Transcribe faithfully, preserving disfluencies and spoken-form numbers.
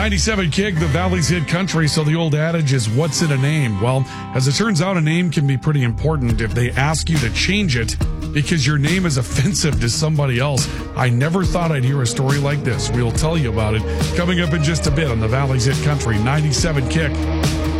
ninety-seven Kick, the Valley's hit country, so the old adage is, what's in a name? Well, as it turns out, a name can be pretty important if they ask you to change it because your name is offensive to somebody else. I never thought I'd hear a story like this. We'll tell you about it coming up in just a bit on the Valley's hit country, ninety-seven Kick.